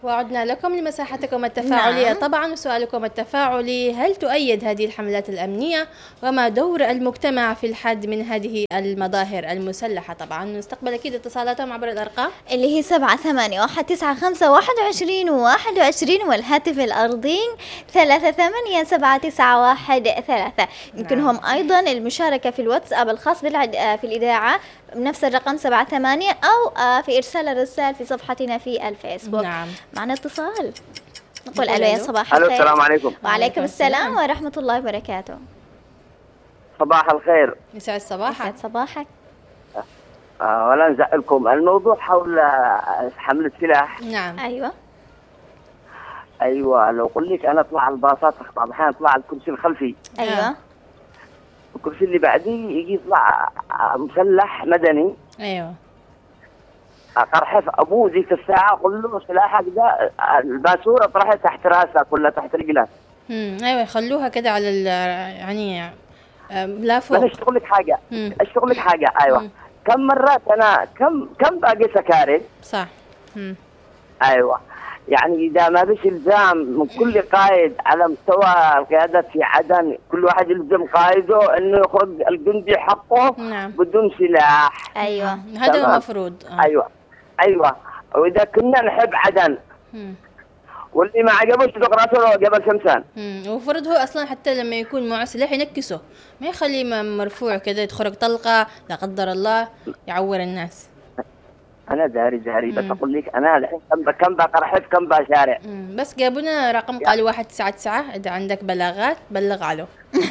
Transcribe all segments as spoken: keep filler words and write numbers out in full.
وعدنا لكم لمساحتكم التفاعلية. نعم. طبعا سؤالكم التفاعلي: هل تؤيد هذه الحملات الأمنية؟ وما دور المجتمع في الحد من هذه المظاهر المسلحة؟ طبعا نستقبل أكيد اتصالاتهم عبر الأرقام اللي هي سبعة ثمانية واحد تسعة خمسة واحد وعشرين وواحد وعشرين، والهاتف الأرضي ثلاثة ثمانية سبعة تسعة واحد ثلاثة. يمكنهم أيضا المشاركة في الواتساب الخاص بالعد... في الإذاعة بنفس الرقم سبعة ثمانية، أو في إرسال الرسائل في صفحتنا في الفيسبوك. نعم. معنا اتصال، نقول ألو يا صباح الخير. السلام عليكم. وعليكم السلام ورحمة الله وبركاته. صباح الخير. يسعد صباحك. يسعد صباحك. آه ولا نزعلكم، الموضوع حول حمل السلاح. نعم. أيوة أيوة لو قل لك أنا أطلع الباصات بعض الأحيان أطلع الكرسي الخلفي. أيوة. الكرسي اللي بعدي يجي يطلع مسلح مدني. أيوة. أقرحف أبوه ذيك الساعة أقول له سلاحك ده الباسورة طرحها تحت راسها كلها تحت رجلها. امم أيوة يخلوها كده على ال يعني لا فوق. أنا أشتغل لك حاجة أشتغل لك حاجة أيوة. مم. كم مرات أنا كم كم باقي سكاري. صح. مم. أيوة يعني إذا ما فيش إلزام من كل قائد على مستوى القيادة في عدن، كل واحد يلزم قائده إنه يخرج الجندي حقه. نعم. بدون سلاح. أيوة هذا المفروض. آه. أيوة أيوة وإذا كنا نحب عدن. مم. واللي ما عجبوش يدق راسه قبل شمسان. امم وفرض هو اصلا حتى لما يكون معه سلاح ينكسه، ما يخليه مرفوع كذا يتخرج طلقه لا قدر الله يعور الناس. انا داري داري بس اقول لك انا الحين كم كم بقرحف كم بشارع. امم بس جابونا رقم قالوا واحد تسعة تسعة، اذا عندك بلاغات بلغ عليه.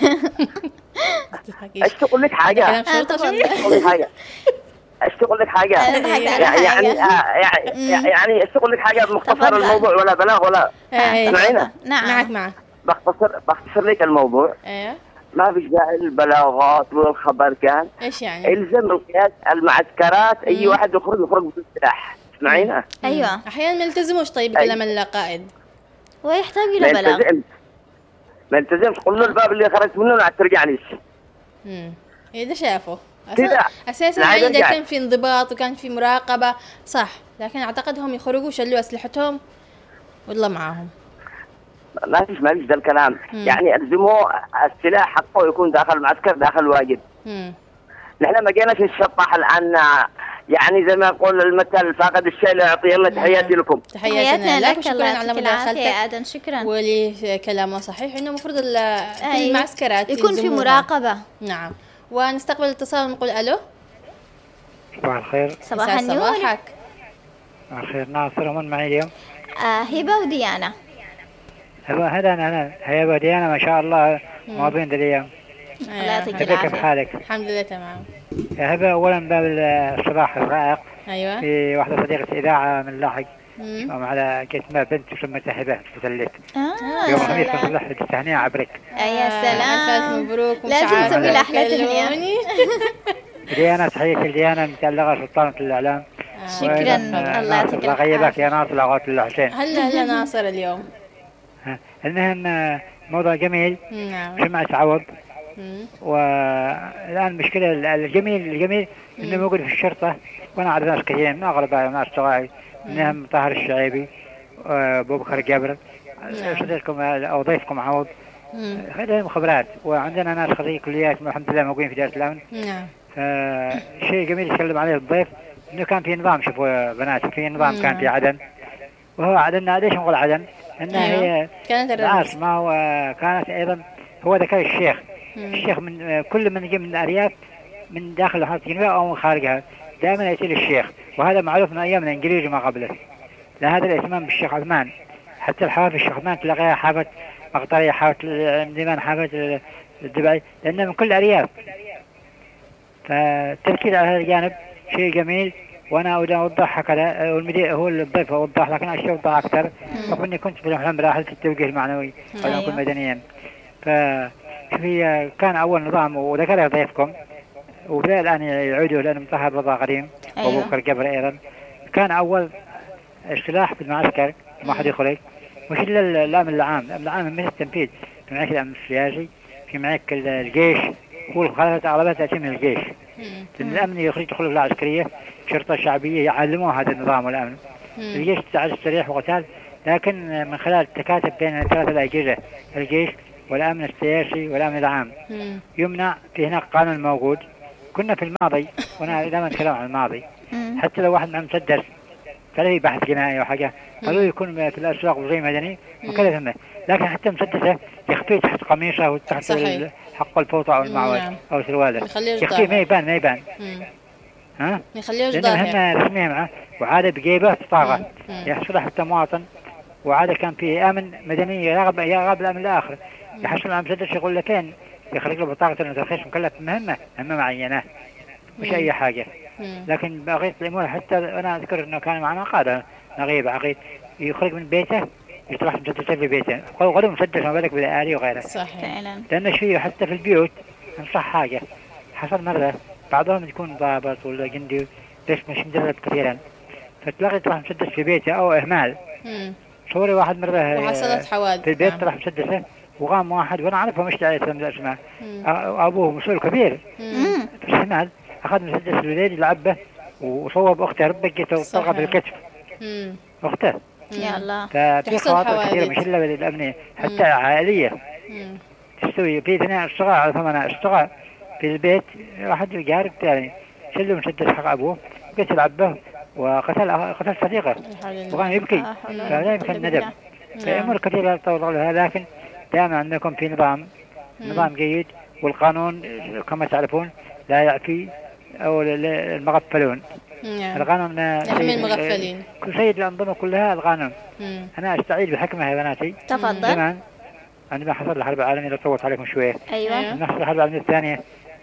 ايش تقول لك حاجه؟ تقول لك حاجه اشتغل لك حاجه يعني يعني يعني اشتغل لك حاجه مختصر الموضوع ولا بلاغ ولا معنا. نعم معك معك بختصر بختصر لك الموضوع. ايوه ما فيش داعي البلاغات والخبر كان. ايش يعني؟ الزم القيادة المعسكرات اي مم. واحد يخرج يخرج بالسلاح. اسمعينا. ايوه احيانا ما يلتزموش. طيب كلام القائد ويحتاج الى بلاغ. ما التزمش قول له الباب اللي خرجت منه ما ترجعنيش. امم اذا شافه اساسا يعني اذا كان في انضباط وكان في مراقبه صح، لكن اعتقدهم يخرجوا شلوا اسلحتهم والله معاهم. ما فيش ما فيش ذا الكلام. مم. يعني الزموا السلاح حقه يكون داخل المعسكر داخل واجب. نحن ما جيناش الشطح الان يعني زي ما يقول المثل فاقد الشيء لا يعطيه الله. تحياتي لكم. تحياتنا لك وشكرا على مداخلتك. شكرا. ولي كلامه صحيح انه المفروض في المعسكرات يكون في مراقبه. نعم. ونستقبل الاتصال ونقول الو. صباح الخير. صباح النور. صباحك. صباح الخير. ناصر ومن معي اليوم؟ آه هبه وديانا. هبه هذا انا هبه وديانا ما شاء الله مواضين ذي الايام. الله يعطيك العافيه. كيف حالك؟ الحمد لله تمام. يا هبه اولا باب الصباح الرائق. ايوه. في واحده صديقه اذاعه من لاحق على كتمة بنت وسمتها هبه تسليت. اه يوم الخميس نصلح التهنئه عبرك. يا سلام مبروك. لازم نسوي له احلى تهنئه. ديانا تحية الديانة متألقة سلطانة الإعلام. شكرا. الله يعطيك العافية. غيبك يا ناصر لغات الحسين. هلا هلا ناصر اليوم. المهم موضوع جميل. نعم. جمعة عوض. والآن مشكلة الجميل الجميل إنه موجود في الشرطة، وأنا أعرف ناس كثير من أغلب ناس صغار منهم طاهر الشعيبي وأبو بكر جابر صديقكم أو ضيفكم عوض. هذه مخابرات، وعندنا ناس خريج كليات الحمد لله موجودين في دائرة الأمن. نعم. شيء جميل يتكلم عليه الضيف إنه كان في نظام. شوفوا بنات في نظام مم. كان في عدن، وهو عدن ليش نقول عدن؟ إنها أيوه. هي كانت العاصمة، وكانت أيضا هو ذكر الشيخ. مم. الشيخ من كل من يجي من الأرياف من داخل محافظة جنوب أو من خارجها دائما يأتي للشيخ، وهذا معروف من أيام الإنجليز وما قبله. لهذا الاهتمام بالشيخ عثمان، حتى الحافة الشيخ عثمان تلاقيها حافة مقطرية حافة الديمان حافة الدبعي لأنه من كل الأرياف. فالتركيز على هذا الجانب شيء جميل، وأنا أود أوضح هكذا، والمدير هو الضيف أوضح، لكن أشياء أوضح أكثر رغم أني كنت في المراحل في التوجيه المعنوي وأنا أكون مدنيا. فهي كان أول نظام وذكره ضيفكم، وبدأ الآن يعودوا لأنه مطهر رضا قديم وأبو بكر جبر أيضا. كان أول اصطلاح في المعسكر ما حد يخرج، مش إلا الأمن العام. الأمن العام من التنفيذ، في معك الأمن السياسي، في معك الجيش، هو الخلافة أغلبها تأتي من الجيش. لأن الأمن يخرج يدخلوا في العسكرية، شرطة شعبية يعلموا هذا النظام والأمن. الجيش تعال السريح وقتال لكن من خلال التكاتف بين الثلاث الأجهزة الجيش والأمن السياسي والأمن العام مم. يمنع. في هناك قانون موجود. كنا في الماضي وانا دائما اتكلم عن الماضي مم. حتى لو واحد معه مسدس فله بحث جنائي او حاجه قالوا يكون في الاسواق وزي مدني وكذا ثمه، لكن حتى مسدسه يخفيه تحت قميصه وتحت صحيح. حق الفوطه او المعوذ نعم. او سرواله يخليه يخفيه ظاهر. ما يبان ما يبان مم. ها يخليه لانه ظاهر. مهمه رسميه معه وعاده بجيبه طاقه مم. يحصل حتى مواطن وعاده كان في امن مدني يغاب يغاب الامن الاخر يحصل على مسدس يقول له فين يخرج له بطاقه انه ترخيص مكلف مهمه مهمه معينه مش مم. اي حاجه. مم. لكن بقية الامور حتى انا اذكر انه كان معنا قاده نغيب عقيد يخرج من بيته يطرح مسدسه في بيته غير مسدس ما بالك بالآلي وغيره. صحيح. فعلا. لان شيء حتى في البيوت انصح حاجه حصل مره بعضهم يكون ضابط ولا جندي بس مش مدرب كثيرا فتلاقي يطرح مسدس في بيته او اهمال. مم. صوري واحد مره وحصلت حوادث في البيت نعم. طرح مسدسه وقام واحد وانا اعرفه مش عليه من الاسماء مم. ابوه مسؤول كبير مم. في الشمال اخذ مسدس الوليد يلعبه وصوب اخته ربقته وطلقه بالكتف مم. اخته. يا الله. ففي تحصل خواطر حوادث. كثيره مش الا بالامنيه حتى عائليه مم. تستوي في اثنين اشتغل على ثمانية اشتغل في البيت واحد يقارب ثاني شلوا مسدس حق ابوه بيت يلعب به وقتل قتل صديقه وكان يبكي فلا يمكن ندم. فامور كثيره تطور لها لكن دائما عندكم في نظام نظام جيد والقانون كما تعرفون لا يعفي او المغفلون. نعم. القانون يحمي المغفلين. كل سيد الانظمه كلها القانون. مم. انا استعيد بحكمه يا بناتي. تفضل. زمان عندما حصل الحرب العالمية لو طولت عليكم شوية. ايوه. لما حصل الحرب العالمية الثانية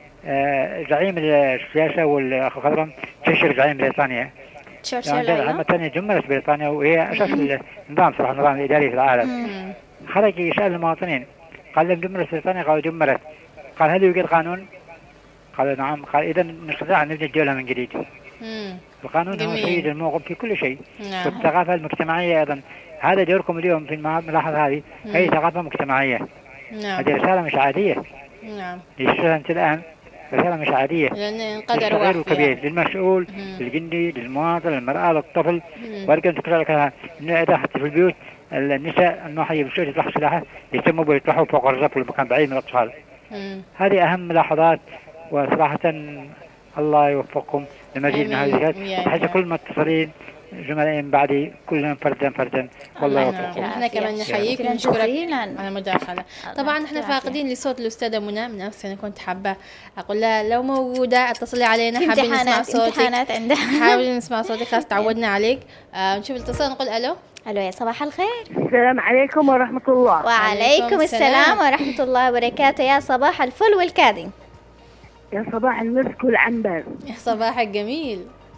آه زعيم السياسة والخضرم تشر زعيم بريطانيا. تشرشل. يعني الحرب الثانية جملت بريطانيا وهي أساس النظام صراحة النظام الإداري في العالم. مم. خرج يسأل المواطنين قال لهم جملت بريطانيا قالوا جملت قال هل يوجد قانون؟ قالوا نعم. قال إذا نستطيع أن نبني الدولة من جديد. مم. القانون هو جميل. سيد الموقف في كل شيء. نعم. والثقافة المجتمعية أيضا هذا دوركم اليوم في الملاحظة هذه هي ثقافة مجتمعية. نعم. هذه رسالة مش عادية. نعم. للشرطة أنت الآن رسالة مش عادية. لأن انقدر للصغير واحد والكبير فيها. للمسؤول مم. للجندي للمواطن للمرأة للطفل. مم. وأرجو أن تكرر لك إنه إذا حتى في البيوت النساء أنه حي بالسوق يطرح سلاحه يهتموا بيطرحوا فوق الرف والمكان بعيد من الأطفال. مم. هذه أهم ملاحظات وصراحة الله يوفقكم لمزيد من هذه الشيء وياك. بحيث كل المتصلين زملائين بعدي كلهم فردا فردا والله الله يوفقكم. نعم. احنا كمان نحييك شكراً ونشكرك جزيلاً. على المداخلة. طبعا احنا العافية. فاقدين لصوت الأستاذة منى من نفسي. أنا كنت حابة أقول لها لو موجودة اتصلي علينا حابين نسمع امتحانات صوتك. امتحانات عندها. حابين نسمع صوتك خلاص تعودنا عليك. آه نشوف الاتصال نقول ألو. الو يا صباح الخير. السلام عليكم ورحمة الله. وعليكم السلام السلام. ورحمة الله وبركاته. يا صباح الفل والكاذب. يا صباح المسك والعنبر. يا صباحك جميل.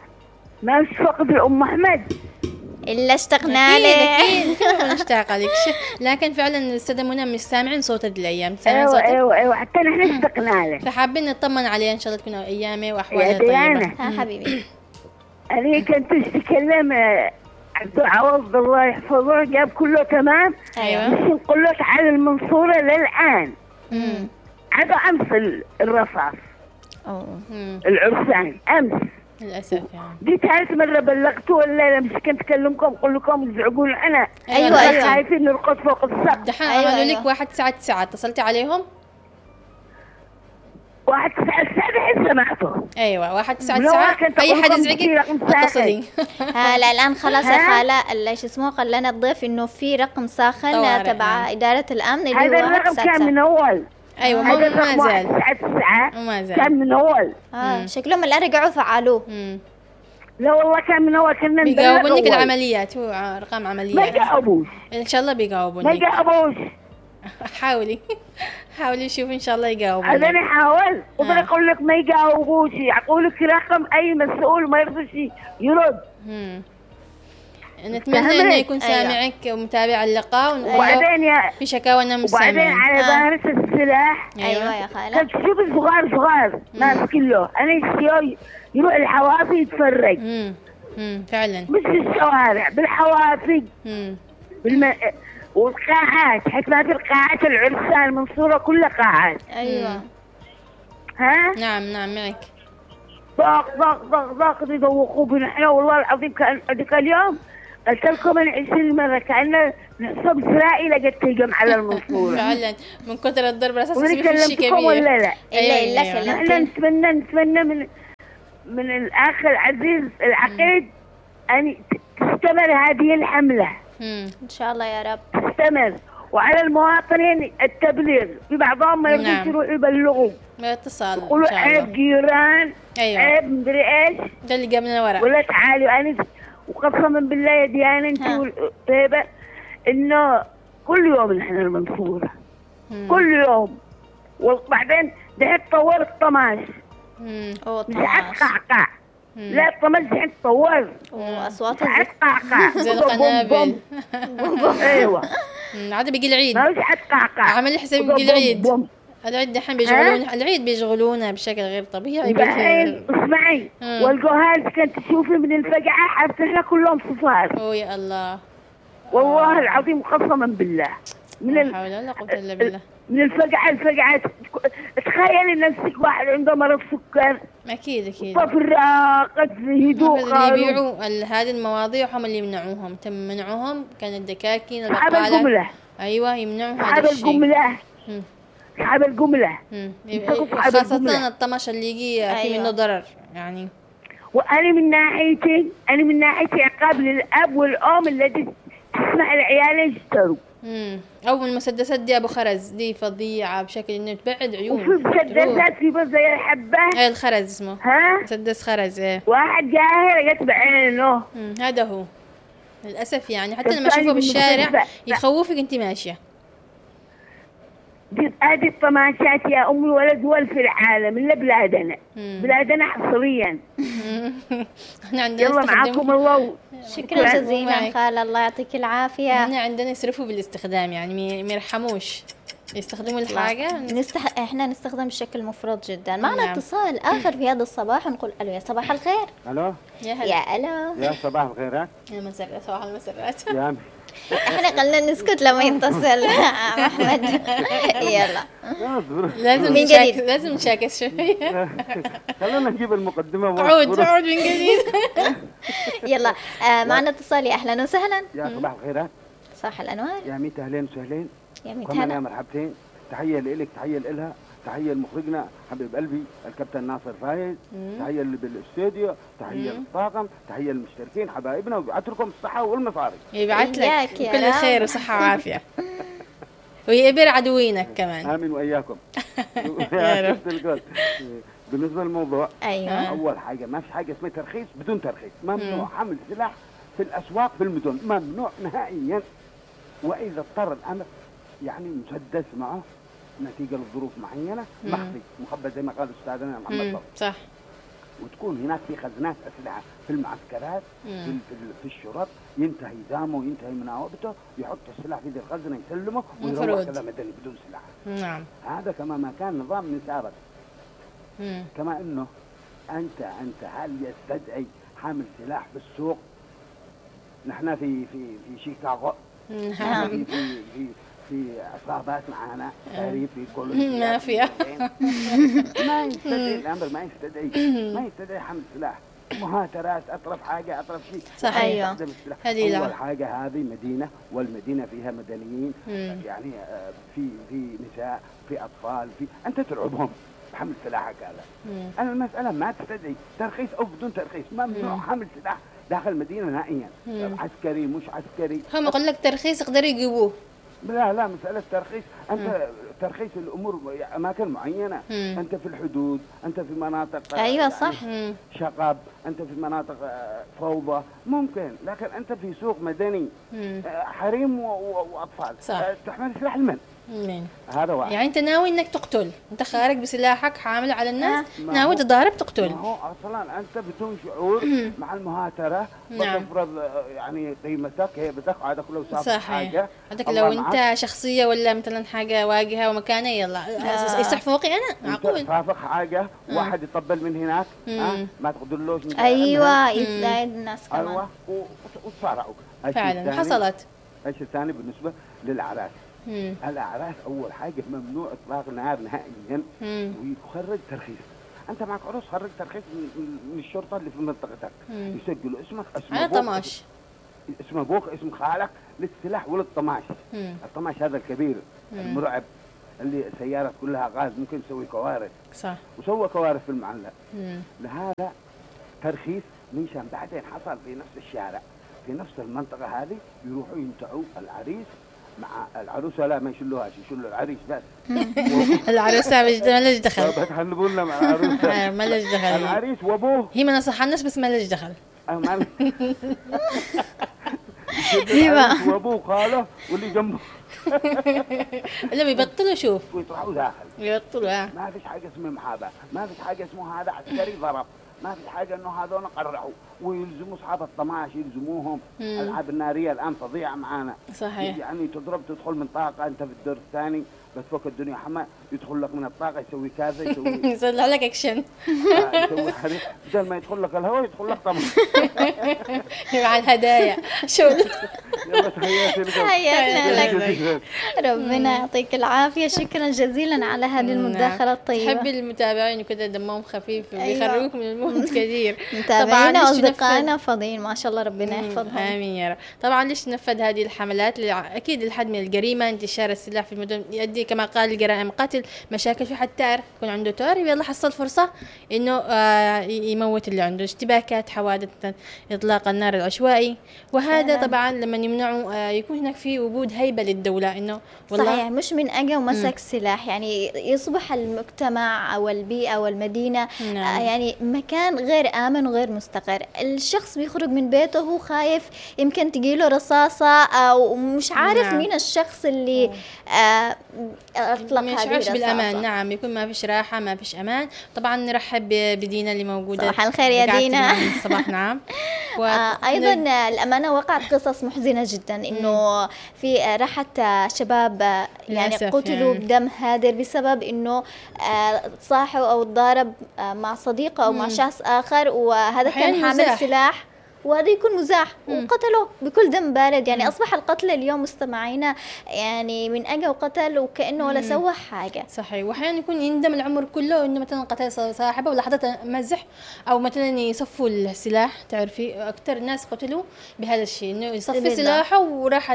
ما مش فقد أم أحمد. إلا اشتقنا أكيد لك. أكيد كلنا مشتاقة لك. ش- لكن فعلا الأستاذة منى مش سامعين صوتك الأيام سامعين أيوة صوتك. أيوة أيوة حتى نحن اشتقنا لك. فحابين نطمن عليها إن شاء الله تكون أيامي يا وأحوالها ديانا. طيبة. ها حبيبي. أنا كنت تتكلم آه، عبد عوض الله يحفظه جاب كله تمام. أيوة. بس نقول لك على المنصورة للآن مم. عدا أمس ال- الرصاص أوه. مم. العرسان أمس. للأسف يعني. دي ثالث مرة بلغته ولا مش كنت أكلمكم أقول لكم تزعقون أنا. أيوة، أيوة. خايفين نرقص فوق السقف. دحين أيوة، عملوا أيوة. لك واحد تسعة تسعة اتصلتي عليهم؟ واحد تسعة تسعة الحين سمعته. ايوه واحد تسعة ولو تسعة كنت اي أقول حد لكم يزعجك في رقم ساخن. اتصلي. ها لا الآن خلاص يا ها؟ خالة ال- شو اسمه قال لنا الضيف إنه في رقم ساخن طوارئ، تبع نعم. إدارة الأمن اللي هذا هو الرقم كان من أول. ايوه ما هذا ما الرقم واحد زال تسعة تسعة ما زال. كان من أول. آه شكلهم الآن رجعوا فعلوه. مم. لا والله كان من أول كنا نبلغ بيجاوبونك أول. العمليات هو ع- ارقام ما عمليات جاوبوش ان شاء الله ما بيجاوبونك. جاوبوش. حاولي حاولي شوفي ان شاء الله هذا يجاوبونك. أنا حاول قدر ها. أقول لك ما يجاوبوش يعطوا لك رقم أي مسؤول ما يرضى يرد. مم. نتمنى فهمت؟ انه يكون أيوة. سامعك ومتابع اللقاء ونقول له وبعدين يا في شكاوى انهم مش وبعدين سامعين. على آه. بارس السلاح أيوة يا خالة. كنت تشوف صغار صغار ناس كله أنا يشتي يروح الحوافي يتفرج مم. مم. فعلا. مش في الشوارع بالحوافي مم. بالم... والقاعات حيث ما في القاعات العرسان المنصورة كلها قاعات. أيوة. ها نعم نعم معك. ضاق ضاق ضاق ضاق يذوقوا بنا احنا والله العظيم كان ذاك اليوم قلت لكم من عشرين مرة كأنه نحسب إسرائيل قد تهجم على المنصورة. فعلا من كثر الضرب الأساس وأنا يصير في شيء كلمتكم كبير. ولا لا؟ إلا إلا أيوة. كلمتين. احنا نتمنى نتمنى من من الأخ العزيز العقيد أن تستمر هذه الحملة. مم. إن شاء الله يا رب. تستمر، وعلى المواطنين التبليغ، في بعضهم ما يبغوا نعم. يروحوا يبلغوا، باتصال إن يقولوا شاء عيب الله. جيران، أيوة. عيب مدري ايش، ده اللي قبلنا ورا. ولا تعالوا. أنا وقسما بالله يا ديانة انت ها. والطيبة انه كل يوم نحن المنصورة، مم. كل يوم. وبعدين دحين تطور الطماش، مم. أوه مش عاد طماش. قعقع، مم. لا الطماش دحين تطور، وأصوات مش عاد الزك- قعقع زي بوم القنابل. بوم. ايوه مم. عاد بيجي العيد. ما مش عاد قعقع، عامل حساب بوم بيجي العيد. بوم. العيد دحين بيشغلون العيد بيشغلونا بشكل غير طبيعي. دحين اسمعي، مم. والجهاز كانت تشوفي من الفقعة حافتحنا كلهم صفار، أوه يا الله. والله العظيم قسما بالله. من لا ال... حول ولا قوة إلا بالله. من الفقعة الفقعة. تخيلي نفسك واحد عنده مرض سكر، أكيد أكيد. طفل راقد في هدوء اللي خالص، يبيعوا ال- هذه المواضيع هم اللي يمنعوهم. تم منعهم، كان الدكاكين صحاب والبقالات. الجملة، أيوة يمنعوا صحاب هذا الشيء. الجملة، مم. صحاب الجملة. مم. يمسكوا صحاب خاصة الجملة. الطمش اللي يجي في أيوة. منه ضرر يعني. وأنا من ناحيتي، أنا من ناحيتي عقاب للأب والأم الذي تسمح العيال يشتروا. مم. أو المسدسات دي أبو خرز دي فظيعة بشكل إنه تبعد عيون. وفي مسدسات في بس زي الحبة، إيه الخرز اسمه. ها، مسدس خرز إيه. واحد جاهل قت بعينه. مم. هذا هو للأسف يعني. حتى لما الثاني تشوفه بالشارع بالمسدس. يخوفك أنت ماشية. دي هذه الطماشات يا أمي ولا دول في العالم إلا بلادنا، مم. بلادنا حصريا. احنا عندنا يلا معاكم استخدموا الله. شكرا جزيلا معك. خالة، الله يعطيك العافية. احنا عندنا يصرفوا بالاستخدام يعني مي- ما يرحموش يستخدموا الحاجة. نستح... احنا نستخدم بشكل مفرط جدا. معنا نعم. اتصال اخر في هذا الصباح، نقول الو يا صباح الخير. الو يا هلا. يا الو. يا صباح الخيرات يا مسرات صباح المسرات. يا عمي. احنا قلنا نسكت لما يتصل احمد. يلا اصبر لازم من نشاك... جديد. لازم نشاكس شوية. خلونا نجيب المقدمة عود واصبر. عود من جديد. يلا آه معنا اتصال، يا اهلا وسهلا. يا صباح الخيرات صباح الانوار. يا ميت اهلين وسهلين. يا ميت كمان يا هلا. مرحبتين. تحية لإلك، تحية لإلها، تحية لمخرجنا حبيب قلبي الكابتن ناصر فايز، تحية اللي بالاستوديو، تحية للطاقم، تحية للمشتركين حبايبنا، وبيبعت لكم الصحة والمصاري. يبعت إياك لك يا كل رب. خير وصحة وعافية. ويقبر عدوينك كمان. آمين وإياكم. يا رب. شفت الكل. بالنسبة للموضوع، ايوه أول حاجة ما في حاجة اسمها ترخيص بدون ترخيص، ممنوع حمل سلاح في الأسواق في المدن، ممنوع نهائيا. وإذا اضطر الأمر يعني مسدس معه نتيجة لظروف معينة، مخفي مخبى زي ما قال أستاذنا محمد مم. صبري. صح. وتكون هناك في خزنات أسلحة في المعسكرات، في, ال- في, ال- في الشرط، ينتهي دامه وينتهي مناوبته، يحط السلاح في ذي الخزنة يسلمه ويروح مفروض. كذا مدني بدون سلاح. نعم. هذا كما ما كان نظام من سابق. مم. كما انه انت انت هل يستدعي حامل سلاح في السوق؟ نحن في في في شيكاغو، نعم. في في في في عصابات معانا تهريب في كل مافيا. ما يستدعي الامر، ما يستدعي ما يستدعي حمل سلاح، مهاترات، اطرف حاجه اطرف شيء. صحيح. أيوة. يستخدم السلاح. هذه اول لا. حاجه هذه مدينه، والمدينه فيها مدنيين، مم. يعني آه، في في نساء، في اطفال، في انت ترعبهم بحمل سلاحك هذا. مم. أنا المسألة ما تستدعي ترخيص أو بدون ترخيص، ممنوع حمل سلاح داخل المدينة نهائيا، عسكري مش عسكري. هم يقول لك ترخيص يقدروا يجيبوه. لا لا مسألة ترخيص، أنت ترخيص الأمور أماكن معينة، مم. أنت في الحدود، أنت في مناطق ايوه يعني صح. مم. شغب، أنت في مناطق فوضى ممكن، لكن أنت في سوق مدني مم. حريم و- و- وأطفال، صح. تحمل سلاح المن. مين. هذا واحد. يعني انت ناوي انك تقتل، انت خارج بسلاحك حامل على الناس، ما ناوي هو- تضارب تقتل. ما هو اصلا انت بدون شعور مع المهاتره نعم. بتفرض آه، يعني قيمتك هي بتاخذ هذا كله سابق صحيح. حاجه. عندك الله لو معك. انت شخصيه ولا مثلا حاجه واجهه ومكانه يلا آه. يصح فوقي انا انت معقول. صافق حاجه، واحد يطبل من هناك، ها مم. ما تقدرلوش من ايوه يساعد الناس كمان. ايوه و- وتصارعوا. الشيء فعلا الثاني- حصلت. الشيء الثاني بالنسبه للاعراس، مم. الاعراس اول حاجه ممنوع اطلاق نار نهائيا، مم. ويخرج ترخيص. انت معك عروس خرج ترخيص من من الشرطه اللي في منطقتك، مم. يسجلوا اسمك اسمه على أبوك، طماش. اسم ابوك اسم خالك للسلاح وللطماش. الطماش هذا الكبير المرعب اللي سيارات كلها غاز ممكن تسوي كوارث. صح. وسوى كوارث في المعلق. لهذا ترخيص منشان بعدين حصل في نفس الشارع في نفس المنطقة هذه يروحوا ينتعوا العريس مع العروسة، لا ما يشلوهاش، يشلوا العريس بس. العروسة ما لهاش دخل. بس هنقولنا مع العروسة. ما لهاش دخل. العريس وابوه. هي ما نصحناش بس ما لهاش دخل. العريس وابوه خاله واللي جنبه. لا بيبطلوا شوف. ويطلعوا داخل. يبطلوا اه. ما فيش حاجة اسمها محاباة، ما فيش حاجة اسمه هذا عسكري ضرب، ما في حاجة انه هذول قرعوا ويلزموا اصحاب الطماش يلزموهم. الالعاب النارية الان فظيعة معانا. صحيح. يعني تضرب تدخل من طاقة انت في الدور الثاني بس فوق الدنيا حما يدخل لك من الطاقة يسوي كذا يسوي يصلح لك اكشن. يسوي حريق بدل ما يدخل لك الهواء يدخل لك طماش. مع الهدايا شو. يلا تحياتي لك. حياتنا لك. ربنا يعطيك العافية، شكرا جزيلا على هذه المداخلة الطيبة. تحب المتابعين وكذا دمهم خفيف ويخرجوك من المود كثير. متابعينا واصدقائنا فاضيين ما شاء الله ربنا يحفظهم. امين يا رب. طبعا ليش نفذ هذه الحملات؟ اكيد الحد من الجريمة، انتشار السلاح في المدن يؤدي كما قال الجرائم قتل، مشاكل في حد تار يكون عنده تار يلا حصل فرصة انه آه يموت اللي عنده، اشتباكات، حوادث، اطلاق النار العشوائي، وهذا طبعا لما يمنعوا آه يكون هناك في وجود هيبة للدولة انه والله صحيح مش من اجا ومسك سلاح، يعني يصبح المجتمع او البيئة او المدينة نعم. آه يعني مكان غير امن وغير مستقر. الشخص بيخرج من بيته وهو خايف يمكن تجيله رصاصة او مش عارف نعم. مين الشخص اللي آه اطلق هذه الرصاصة بالامان. نعم يكون ما فيش راحة ما فيش امان. طبعا نرحب بدينا اللي موجودة. صباح الخير يا دينا. صباح نعم. آه ايضا الامانة وقعت قصص محزنة جدا انه في راحت شباب يعني قتلوا يعني. بدم هادر بسبب انه صاحوا او تضارب مع صديقه او مع شخص اخر وهذا كان حامل مزاح. سلاح وهذا يكون مزاح وقتله بكل دم بارد. يعني مم. أصبح القتل اليوم مستمعينا يعني من أجا وقتل وكأنه ولا سوى حاجة. صحيح. وأحيانا يكون يندم العمر كله إنه مثلا قتل صاحبه ولا حتى مزح أو مثلا يصفوا السلاح. تعرفي أكثر الناس قتلوا بهذا الشيء إنه يصفي سلاحه وراح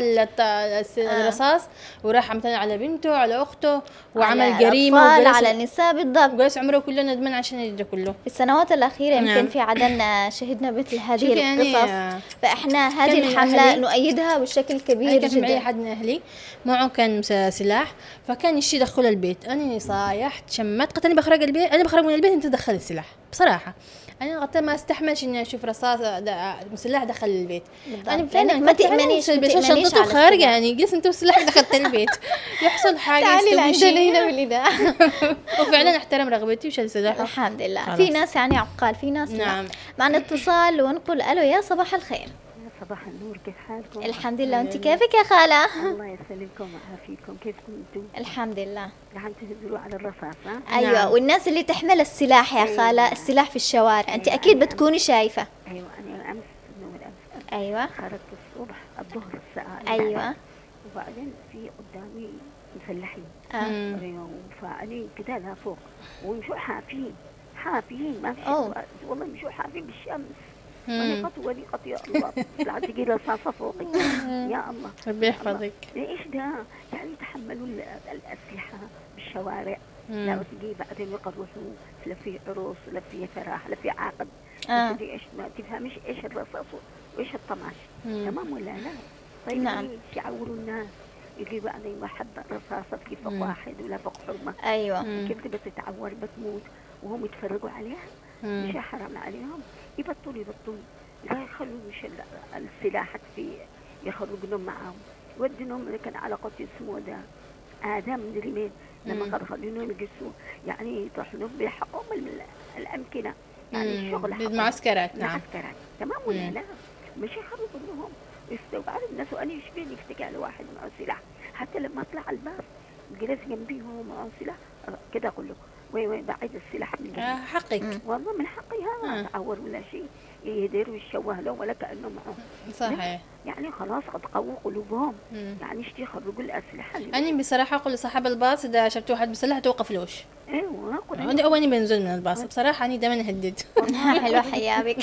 الرصاص وراح مثلا على بنته على أخته وعمل على جريمة على النساء بالضبط. وجلس عمره كله ندمان عشان يجري كله. في السنوات الأخيرة يمكن نعم. في عدن شهدنا مثل هذه قصص. فاحنا هذه الحملة نؤيدها بشكل كبير جدا. معي حد من اهلي معه كان سلاح فكان يشي يدخل البيت. انا صايحت شمت قلت انا بخرج البيت انا بخرج من البيت انت تدخل السلاح بصراحه. انا قلت ما استحملش اني اشوف رصاص مسلح دخل البيت. انا فعلا ما تامنيش شنطته خارجه يعني جلس انت والسلاح دخلت البيت يحصل حاجه تعالي لعندنا هنا بالاذاعه. وفعلا احترم رغبتي وشل سلاحه الحمد لله. خلاص. في ناس يعني عقال في ناس نعم. معنا اتصال ونقول الو يا صباح الخير. صباح النور كيف حالكم؟ الحمد لله. وانت كيفك يا خالة؟ الله يسلمكم ويعافيكم. كيفكم انتم؟ الحمد لله. عم تهدروا على الرصاص ها؟ ايوه نعم. والناس اللي تحمل السلاح يا خالة أيوة. السلاح في الشوارع أيوة. انت اكيد بتكوني شايفة. ايوه انا امس من الامس ايوه خرجت الصبح الظهر الساعة ايوه وبعدين في قدامي مسلحين اه فاني كده لا فوق ومشوا حافين حافين ما في والله مشوا حافين بالشمس. وانا قط ولي قط يا الله لا تجي لي رصاصه فوقي يا الله ربي يحفظك. ايش ده يعني تحملوا الاسلحه بالشوارع لا تجي بعدين يقروحوا لا في عروس لا في فرح لا في عقد آه. ايش ما تفهمش ايش الرصاص وايش الطماش. تمام ولا لا؟ طيب نعم. يعوروا الناس يجي بعدين واحد رصاصه في فوق واحد ولا فوق حرمه. ايوه كيف تبى تتعور بتموت وهم يتفرجوا عليها. مش حرام عليهم يبطلوا يبطلوا لا يخلوا مش السلاح في يخرجونهم معهم يودنهم كان على قط اسمه ده آدم مدري مين لما خرجونهم يجلسوا يعني يطرحوا بحقهم الأمكنة يعني الشغل بالمعسكرات. نعم معسكرات تمام ولا لا؟ مش يخرجونهم يستوعبوا الناس وأنا يشبهني يفتكر على واحد معه سلاح حتى لما طلع الباب جلس جنبيهم معه سلاح كده أقول له وي وي بعيد السلاح من آه حقك. والله من حقي هذا تعور ولا شيء يديروا يشوه له ولا كأنه معه. صحيح. يعني خلاص قد قووا قلوبهم. يعني اشتي يخرجوا الأسلحة. أنا بصراحة أقول لصاحب الباص إذا شفتوا واحد مسلح توقفلوش. ايوه أنا أولي بنزل من الباص بصراحة أنا دائما أهدد. حلوة حيابك.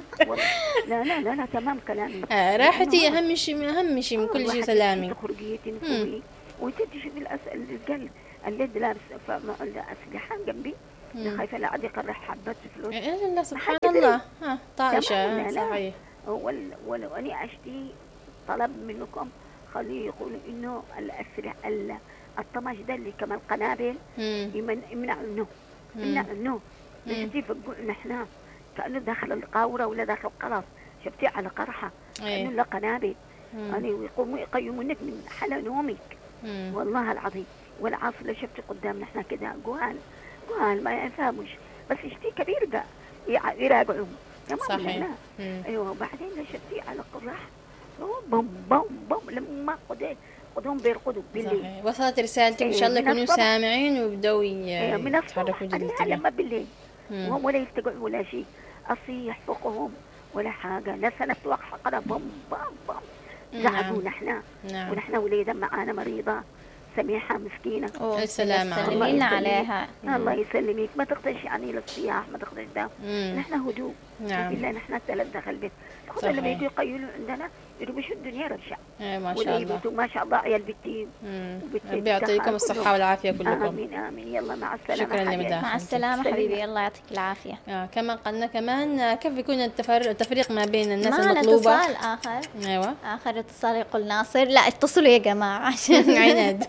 لا لا لا لا تمام كلامي. آه راحتي أهم شيء أهم شيء من كل شيء سلامي. تخرجي تنفوي وأنت تشوفي الأسئلة الرجال اللي لابس أسلحة جنبي. خايفة لا عاد يقرح حبات فلوس. لا لا سبحان الله. ها طائشة صحيح. ول ولو أني أشتي طلب منكم خليه يقولوا إنه الأسلحة الطماش ده اللي كمان قنابل يمنع إنه يمنع إنه نشتي فقول نحنا كأنه داخل القاورة ولا داخل قرص شفتي على قرحة كأنه لا قنابل يعني ويقوموا يقيمونك من حلا نومك. والله العظيم والعاصلة شفتي قدامنا احنا كده جوال جوال ما يفهموش بس اشتي كبير ده يراجعوا صحيح. ايوه وبعدين شفتي على قرح بوم بوم بوم لما قدام قدام بيرقدوا بالليل. صحيح. وصلت رسالتك ان شاء الله يكونوا سامعين ويبداوا يتحركوا جدا لما بالليل وهم ولا يستقعوا ولا شيء اصيح فوقهم ولا حاجه لا سنه توقع قرا بوم بوم بوم زعقوا نحن نعم. ونحن وليدا معانا مريضه سميحه مسكينه. السلامة سلمينا عليها. الله يسلمك ما تقدرش يعني للصياح ما تقدرش ده. نحن هدوء. نعم. إلا نحن ثلاث داخل البيت. خذ لما يجوا يقيلوا عندنا يقولوا مش الدنيا ربشة. ما شاء الله. ما شاء الله عيال بنتين. ربي يعطيكم الصحة والعافية كلكم. آمين آمين يلا مع السلامة. شكرا لمداخلتك. مع السلامة حبيبي الله يعطيك العافية. آه كما قلنا كمان كيف يكون التفريق ما بين الناس معنا المطلوبة. اتصال آخر. أيوة. آخر اتصال يقول ناصر لا اتصلوا يا جماعة عشان عناد.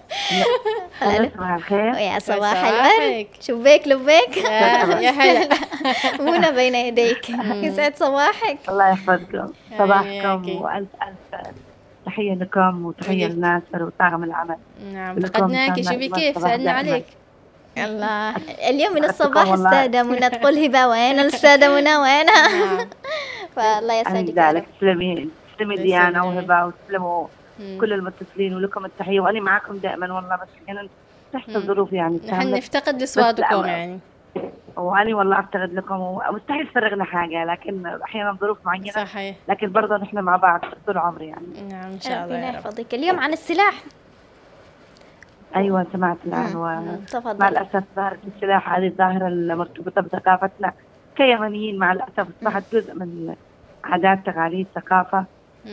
صباح الخير. يا صباح الورد. شبيك لبيك. يا هلا. منى بين يديك. يسعد صباحك. الله يحفظكم. صباحكم وألف ألف تحية لكم وتحية لناصر وطاقم العمل. نعم فقدناك شوفي كيف سألنا عليك. الله اليوم من الصباح السادة منى تقول هبة وين الأستاذة منى وينها. فالله يسعدك. ذلك تسلمي تسلمي ديانا وهبة وتسلموا كل المتصلين ولكم التحية وأنا معكم دائما والله بس أنا تحت الظروف يعني. نحن نفتقد لأصواتكم يعني. وأنا والله أفتقد لكم ومستحيل تفرغنا حاجة لكن أحيانا ظروف معينة. صحيح. لكن برضه نحن مع بعض طول عمري يعني. نعم إن شاء الله يا رب. اليوم عن السلاح. أيوة سمعت الآن ومع الأسف ظاهرة السلاح هذه الظاهرة المرتبطة بثقافتنا كيمنيين مع الأسف أصبحت جزء من عادات تقاليد ثقافة.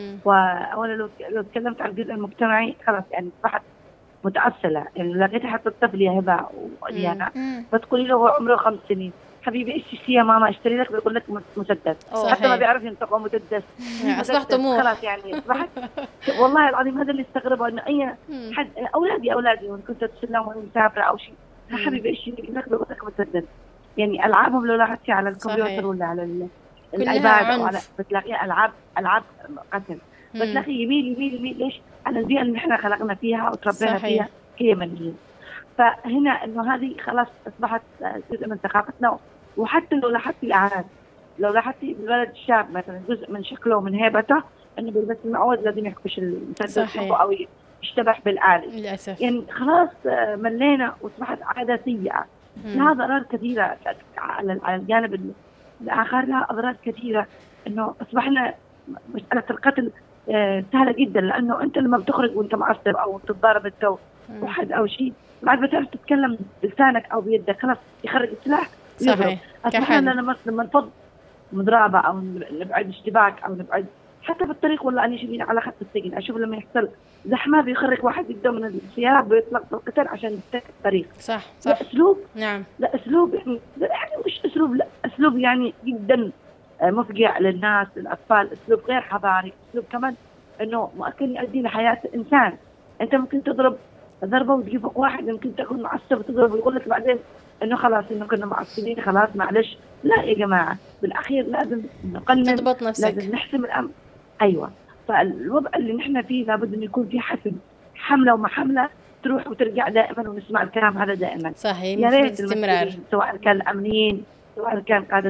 وأنا لو لو تكلمت عن الجزء المجتمعي خلاص يعني أصبحت متأصلة يعني لقيت حتى الطفل يا هبة وديانا بتقولي له هو عمره خمس سنين حبيبي ايش الشيء يا ماما اشتري لك بيقول لك مسدس حتى ما بيعرف ينطق مسدس. اصبح طموح خلاص يعني اصبحت والله العظيم هذا اللي استغربه انه اي حد اولادي اولادي وان كنت اتسلم وانا مسافره او شيء حبيبي ايش يجيب لك بيقول لك مسدس. يعني العابهم لو لاحظتي على الكمبيوتر ولا على الايباد وعلى بتلاقيها العاب العاب قتل بتلاقي يميل يميل يميل ليش على البيئه اللي احنا خلقنا فيها وتربينا فيها كيمنيين. فهنا انه هذه خلاص اصبحت جزء من ثقافتنا. وحتى لو لاحظتي الاعراض لو لاحظتي الولد الشاب مثلا جزء من شكله ومن هيبته انه بيلبس المعوذ لازم يحكش المسدس او يشتبح بالآلي للاسف. يعني خلاص ملينا واصبحت عاده سيئه. لها اضرار كثيره على على الجانب الاخر لها اضرار كثيره انه اصبحنا مساله القتل سهله جدا لانه انت لما بتخرج وانت معصب او تتضارب انت واحد او شيء بعد ما تعرف تتكلم بلسانك او بيدك خلاص يخرج السلاح. صحيح. اصبحنا لما لما نفض مضربه او نبعد اشتباك او نبعد حتى بالطريق والله اني شديد على خط السجن اشوف لما يحصل زحمه بيخرج واحد يده من السياره بيطلق بالقتال عشان يفتك الطريق. صح صح. لا اسلوب نعم لا اسلوب يعني لا يعني مش اسلوب لا اسلوب يعني جدا مفجع للناس للاطفال اسلوب غير حضاري اسلوب كمان انه ممكن يؤدي لحياه انسان. انت ممكن تضرب ضربه وتجيبك واحد يمكن تكون معصب وتضرب ويقول لك بعدين انه خلاص انه كنا معصبين خلاص معلش. لا يا جماعه بالاخير لازم نقنن تضبط نفسك لازم نحسم الامر. ايوه فالوضع اللي نحن فيه لابد انه يكون في حسم حمله وما حمله تروح وترجع دائما ونسمع الكلام هذا دائما. صحيح. يا ريت استمرار سواء كان الامنيين سواء كان قاده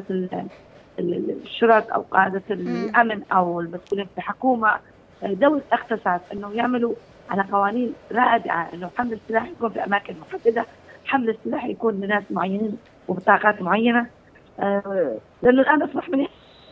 الشرط او قاده الامن او المسؤولين في حكومه ذوي الاختصاص انه يعملوا على قوانين رادعه انه حمل السلاح يكون في اماكن محدده حمل السلاح يكون لناس معينين وبطاقات معينة، آه لأنه الآن أصبح من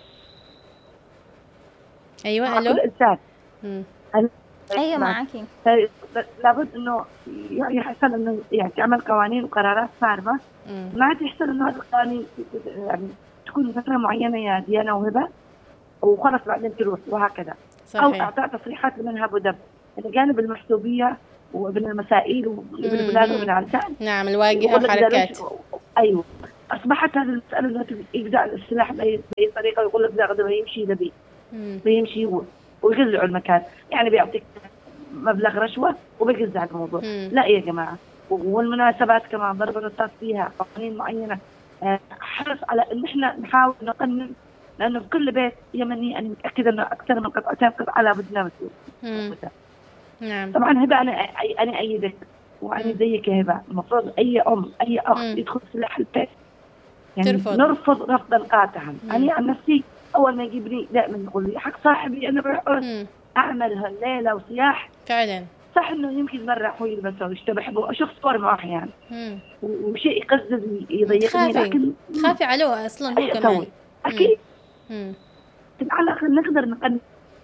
أيوة ألو الإنسان. أيوة معاكي. لابد إنه يعني يحصل إنه يعني تعمل قوانين وقرارات صارمة، ما عاد يحصل إنه هذه القوانين يعني تكون فترة معينة يا ديانا وهبة وخلص بعدين تروح وهكذا. صحيح. أو أعطاء تصريحات من هب ودب، يعني جانب المحسوبية وابن المسائل وابن البلاد وابن العلسان. نعم الواجهة وحركات. أيوة أصبحت هذه المسألة إنه يبدأ السلاح بأي طريقة ويقول لك ذا غدا بيمشي ذبي بيمشي ويغزعوا المكان، يعني بيعطيك مبلغ رشوة وبيجزع الموضوع. مم. لا يا جماعة، والمناسبات كمان ضرب النطاق فيها قوانين معينة. حرص على إن إحنا نحاول نقنن، لأنه في كل بيت يمني أنا متأكدة إنه أكثر من قطعتين قطعة لابد لها مسؤول. نعم. طبعا هبة أنا أنا أيدك وأنا زيك يا هبة، المفروض أي أم أي أخ مم. يدخل سلاح البيت يعني ترفض. نرفض رفضا قاطعا. أنا عن نفسي أول ما يجيبني دائما يقول لي حق صاحبي أنا بروح أعمل هالليلة وصياح. فعلا صح إنه يمكن مرة أخوي يلبسه ويشتبه وأشوف صور معه أحيانا وشيء يقزز يضيقني، لكن خافي عليه أصلا هو كمان. أكيد. على الأقل نقدر نقدم.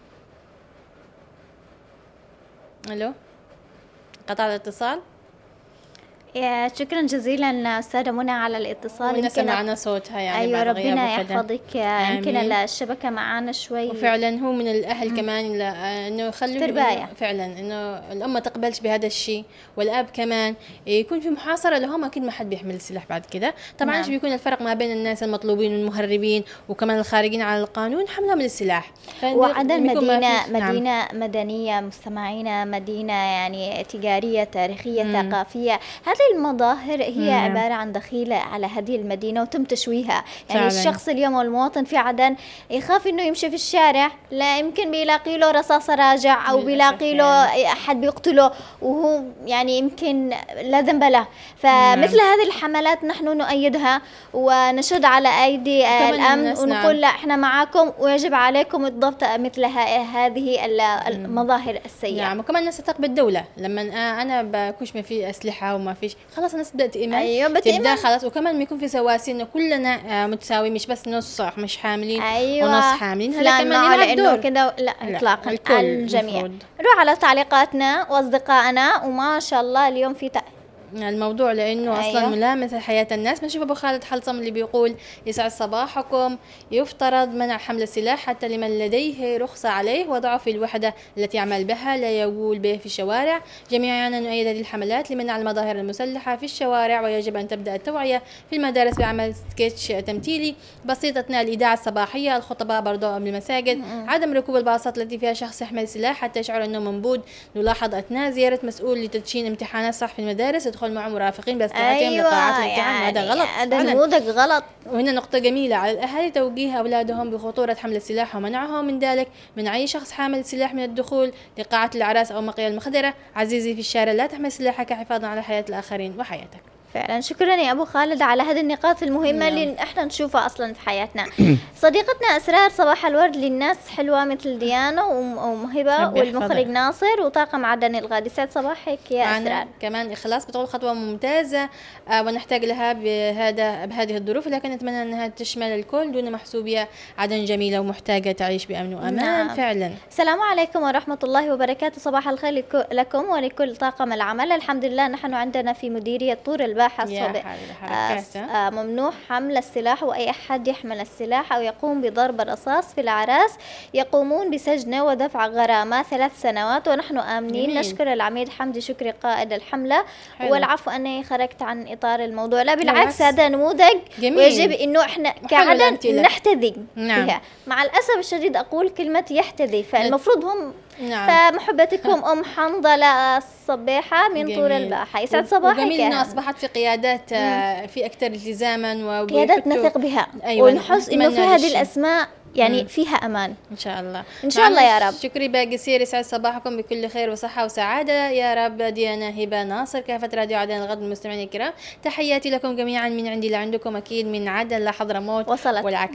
ألو قطع الاتصال. يا شكرا جزيلا أستاذة منى على الاتصال. يمكن معنا صوتها يعني. أيوة ربنا يحفظك. يمكن الشبكة معنا شوي. وفعلا هو من الأهل مم. كمان إنه يخلوا ترباية فعلا إنه الأم تقبلش بهذا الشيء، والأب كمان يكون في محاصرة لهم. أكيد ما حد بيحمل السلاح بعد كده. طبعا إيش نعم. بيكون الفرق ما بين الناس المطلوبين والمهربين وكمان الخارجين على القانون حملهم للسلاح. وعدن مدينة مدينة نعم. مدنية مستمعينا، مدينة يعني تجارية تاريخية مم. ثقافية. هذه المظاهر هي مم. عبارة عن دخيلة على هذه المدينة وتم تشويهها. يعني فعلا. الشخص اليوم والمواطن في عدن يخاف إنه يمشي في الشارع، لا يمكن بيلاقي له رصاصة راجع أو بيلاقي له أحد بيقتله وهو يعني يمكن لا ذنب له. فمثل مم. هذه الحملات نحن نؤيدها ونشد على أيدي الأمن ونقول نعم. لا إحنا معاكم ويجب عليكم الضبط مثل هذه المظاهر السيئة. نعم. وكمان الناس تثق بالدولة لما أنا بكوش ما في أسلحة وما فيش خلاص الناس بدأت إيمان. أيوة تبدأ خلاص. وكمان بيكون في سواسي إنه كلنا متساوي، مش بس نص مش حاملين أيوة. ونص حاملين. هذا كمان يلعب دور كده. لا إطلاقا الجميع. نروح على تعليقاتنا وأصدقائنا. وما شاء الله اليوم في تق... الموضوع لأنه أيوة. أصلا ملامس حياة الناس. بنشوف أبو خالد حلصم اللي بيقول يسعد صباحكم، يفترض منع حمل السلاح حتى لمن لديه رخصة عليه وضعه في الوحدة التي يعمل بها لا يقول به في الشوارع. جميعنا نؤيد هذه الحملات لمنع المظاهر المسلحة في الشوارع، ويجب أن تبدأ التوعية في المدارس بعمل سكتش تمثيلي بسيط أثناء الإذاعة الصباحية، الخطباء برضو قبل المساجد، م- عدم ركوب الباصات التي فيها شخص يحمل سلاح حتى يشعر أنه منبوذ. نلاحظ أثناء زيارة مسؤول لتدشين امتحانات صح في المدارس يدخل مع مرافقين بأسلحتهم أيوة لقاعات الامتحان. يعني هذا غلط. هذا نموذج غلط. وهنا نقطة جميلة على الأهالي توجيه أولادهم بخطورة حمل السلاح ومنعهم من ذلك من أي شخص حامل سلاح من الدخول لقاعة الأعراس أو مقيا المخدرة. عزيزي في الشارع لا تحمل سلاحك حفاظا على حياة الآخرين وحياتك. فعلا شكرا يا أبو خالد على هذه النقاط المهمة نعم. اللي احنا نشوفها أصلا في حياتنا. صديقتنا أسرار صباح الورد للناس حلوة مثل ديانا ومهبة والمخرج ناصر وطاقم عدن الغادي. سعد صباحك يا أسرار. كمان إخلاص بتقول خطوة ممتازة آه ونحتاج لها بهذا بهذه الظروف، لكن نتمنى أنها تشمل الكل دون محسوبية. عدن جميلة ومحتاجة تعيش بأمن وأمان. نعم. فعلا. السلام عليكم ورحمة الله وبركاته. صباح الخير لكم ولكل طاقم العمل. الحمد لله نحن عندنا في مديرية طور الباحة آه ممنوع حمل السلاح، وأي أحد يحمل السلاح أو يقوم بضرب الرصاص في الأعراس يقومون بسجنه ودفع غرامة ثلاث سنوات ونحن آمنين. جميل. نشكر العميد حمدي شكري قائد الحملة. حلو. والعفو أني خرجت عن إطار الموضوع. لا بالعكس هذا نموذج جميل. ويجب أنه إحنا كعدن نحتذي نعم. بها. مع الأسف الشديد أقول كلمة يحتذي، فالمفروض هم نعم. فمحبتكم أم حنظلة الصباحة من جميل. طور الباحة. يسعد صباحك. جميل إنه أصبحت في قيادات في أكثر التزاما قيادات نثق بها. أيوة. ونحس إنه في هذه الأسماء يعني مم. فيها أمان إن شاء الله. إن شاء الله يا رب. شكري باقي سير، يسعد صباحكم بكل خير وصحة وسعادة يا رب. ديانا هبة ناصر، كافة راديو عدن الغد، المستمعين الكرام تحياتي لكم جميعا من عندي لعندكم، أكيد من عدن لحضرموت وصلت والعكس.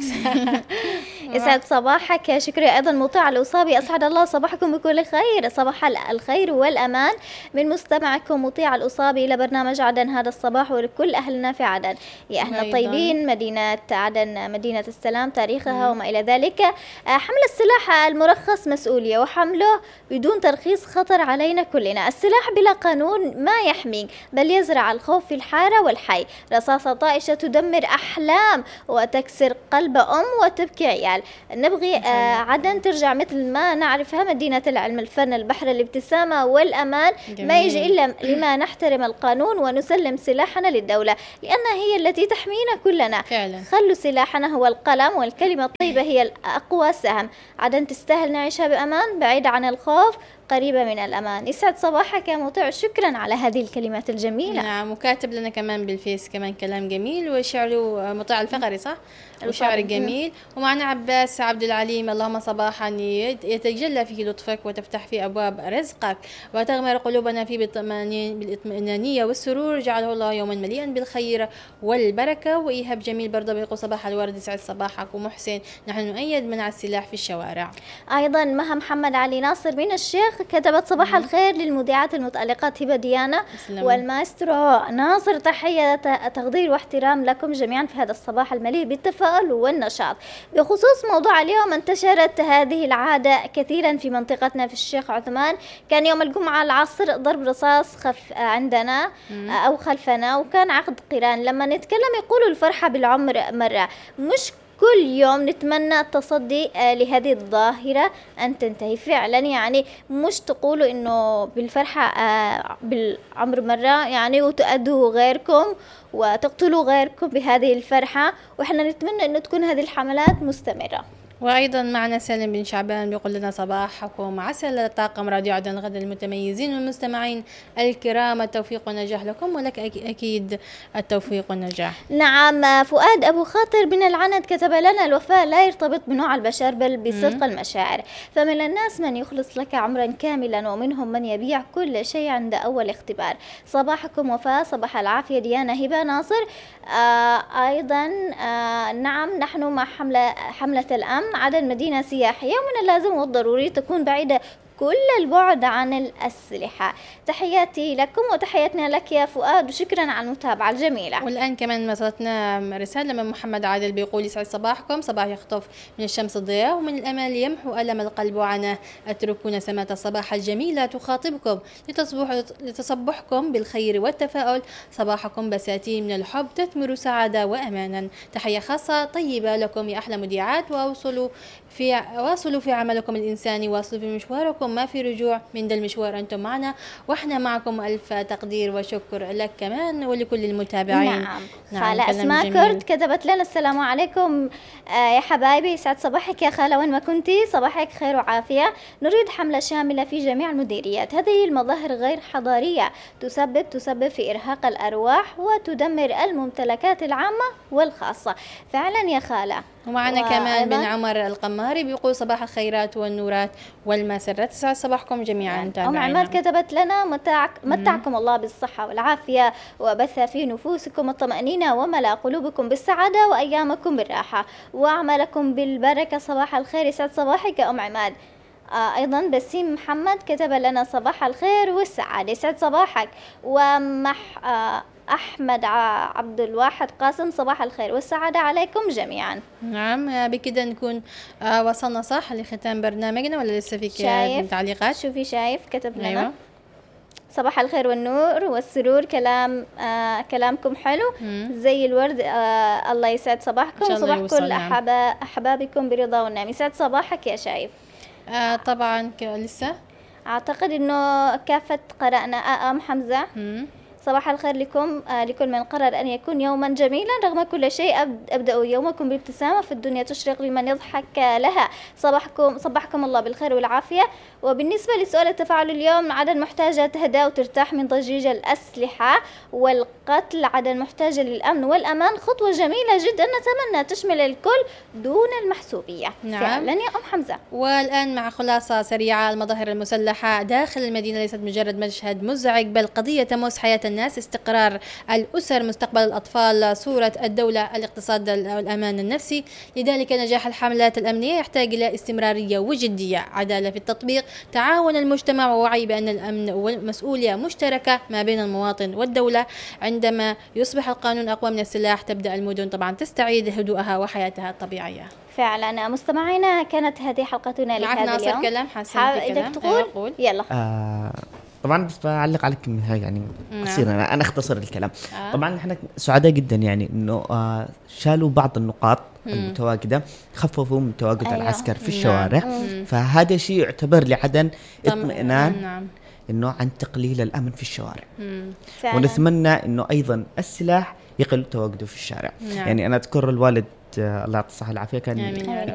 يسعد صباحك يا شكري، أيضا مطاع الأصابي، أسعد الله صباحكم بكل خير، صباح الخير والأمان من مستمعكم مطيع الأصابي إلى برنامج عدن هذا الصباح، ولكل أهلنا في عدن. يا أهلنا الطيبين، مدينة عدن مدينة السلام، تاريخها وما إلى ذلك. حمل السلاح المرخص مسؤولية، وحمله بدون ترخيص خطر علينا كلنا. السلاح بلا قانون ما يحميك، بل يزرع الخوف في الحارة والحي. رصاصة طائشة تدمر أحلام وتكسر قلب أم وتبكي عيال. نبغي آه عدن ترجع مثل ما نعرفها، مدينة العلم، الفن، البحر، الابتسامة والأمان. جميل. ما يجي إلا لما نحترم القانون ونسلم سلاحنا للدولة، لأنها هي التي تحمينا كلنا فعلا. خلوا سلاحنا هو القلم، والكلمة الطيبة هي الأقوى سهم. عدن تستاهل نعيشها بأمان، بعيدة عن الخوف، قريبة من الأمان. يسعد صباحك يا مطيع، شكرا على هذه الكلمات الجميلة. نعم، وكاتب لنا كمان بالفيس كمان كلام جميل، وشعره مطيع الفقري صح؟ وشعر جميل. ومعنا عباس عبد العليم، اللهم صباحا يتجلى في لطفك وتفتح في أبواب رزقك وتغمر قلوبنا في بالاطمئنانية والسرور، جعله الله يوما مليئا بالخير والبركة. وإيهاب جميل برضه بيقول صباح الورد، يسعد صباحك. ومحسن، نحن نؤيد منع السلاح في الشوارع. أيضا مها محمد علي ناصر من الشيخ كتبت صباح مم. الخير للمذيعات المتألقات هبة ديانا والمايسترو ناصر، تحية تقدير واحترام لكم جميعا في هذا الصباح المليء بالتفاؤل والنشاط. بخصوص موضوع اليوم، انتشرت هذه العادة كثيرا في منطقتنا في الشيخ عثمان. كان يوم الجمعة العصر ضرب رصاص خف عندنا مم. أو خلفنا، وكان عقد قران. لما نتكلم يقولوا الفرحة بالعمر مرة، مش كل يوم نتمنى التصدي لهذه الظاهرة أن تنتهي فعلا. يعني مش تقولوا إنه بالفرحة بالعمر مرة يعني وتؤدوا غيركم وتقتلوا غيركم بهذه الفرحة، وإحنا نتمنى إنه تكون هذه الحملات مستمرة. وأيضا معنا سالم بن شعبان بيقول لنا صباحكم عسل، طاقم راديو عدن الغد المتميزين والمستمعين الكرام، التوفيق والنجاح لكم، ولك أكيد التوفيق والنجاح. نعم. فؤاد أبو خاطر من العند كتب لنا الوفاء لا يرتبط بنوع البشر بل بصدق المشاعر، فمن الناس من يخلص لك عمرا كاملا، ومنهم من يبيع كل شيء عند أول اختبار. صباحكم وفاء، صباح العافية. ديانا هبة ناصر. آه أيضا آه نعم، نحن مع حملة, حملة الأمن. عدن مدينة سياحية، ومن اللازم والضروري تكون بعيدة كل البعد عن الأسلحة. تحياتي لكم وتحياتنا لك يا فؤاد، وشكرا على المتابعة الجميلة. والآن كمان وصلتنا رسالة من محمد عادل بيقول يسعد صباحكم، صباح يخطف من الشمس الضياء ومن الأمل يمحو ألم القلب وعناه، أتركون سماة الصباح الجميلة تخاطبكم لتصبح لتصبحكم بالخير والتفاؤل، صباحكم بساتين من الحب تثمر سعادة وأمانا. تحية خاصة طيبة لكم يا أحلى مذيعات، وواصلوا في واصلوا في عملكم الإنساني، واصلوا في مشواركم، ما في رجوع من ذا المشوار، أنتم معنا وإحنا معكم. ألف تقدير وشكر لك كمان ولكل المتابعين. نعم. خالة أسماء كرد كتبت لنا السلام عليكم آه يا حبايبي، يسعد صباحك يا خالة وين ما كنتي، صباحك خير وعافية. نريد حملة شاملة في جميع المديريات، هذه المظاهر غير حضارية تسبب تسبب في إرهاق الأرواح وتدمر الممتلكات العامة والخاصة. فعلا يا خالة. ومعنا كمان بن عمر القماري بيقول صباح الخيرات والنورات والمسرات، يسعد صباحكم جميعا. أم عماد كتبت لنا متعك متعكم الله بالصحة والعافية، وبث في نفوسكم الطمأنينة، وملأ قلوبكم بالسعادة، وأيامكم بالراحة، وأعمالكم بالبركة. صباح الخير، يسعد صباحك يا أم عماد. آه أيضا بسيم محمد كتب لنا صباح الخير والسعادة، يسعد صباحك. ومح آه أحمد عبد الواحد قاسم، صباح الخير والسعادة عليكم جميعا. نعم، بكده نكون آه وصلنا صح لختام برنامجنا، ولا لسه في تعليقات؟ شوفي شايف كتب لنا أيوة. صباح الخير والنور والسرور، كلام آه كلامكم حلو مم. زي الورد. آه الله يسعد صباحكم، صباح كل أحبا أحبابكم برضا والنعم. يسعد صباحك يا شايف. آه طبعا لسه أعتقد إنه كافة قرأنا أم حمزة. مم. صباح الخير لكم، آه لكل من قرر أن يكون يوما جميلا رغم كل شيء. أب أبدأوا يومكم بابتسامة، في الدنيا تشرق لمن يضحك لها. صباحكم صباحكم الله بالخير والعافية. وبالنسبة لسؤال التفاعل اليوم، عدن محتاجة تهدأ وترتاح من ضجيج الأسلحة والقتل، عدن محتاجة للأمن والأمان. خطوة جميلة جدا نتمنى تشمل الكل دون المحسوبية. نعم. فعلا يا أم حمزة. والآن مع خلاصة سريعة، المظاهر المسلحة داخل المدينة ليست مجرد مشهد مزعج، بل قضية تمس حياة الناس، استقرار الأسر، مستقبل الأطفال، صورة الدولة، الاقتصاد والأمان النفسي. لذلك نجاح الحملات الأمنية يحتاج إلى استمرارية وجدية، عدالة في التطبيق، تعاون المجتمع، ووعي بأن الأمن والمسؤولية مشتركة ما بين المواطن والدولة. عندما يصبح القانون أقوى من السلاح تبدأ المدن طبعا تستعيد هدوءها وحياتها الطبيعية. فعلا مستمعينا، كانت هذه حلقتنا لهذا اليوم. ناصر كلام حسن في كلام تقول أيوة يلا. آه طبعا بس بعلق عليك من هاي يعني قصير، انا انا اختصر الكلام. آه. طبعا نحن سعداء جدا يعني انه آه شالوا بعض النقاط مم. المتواجده، خففوا من تواجد أيوة. العسكر في الشوارع. نعم. فهذا شيء يعتبر لعدن اطمئنان نعم. انه عن تقليل الامن في الشوارع. ونتمنى انه ايضا السلاح يقل تواجده في الشارع. نعم. يعني انا اذكر الوالد الله يعطيه الصحة والعافية كان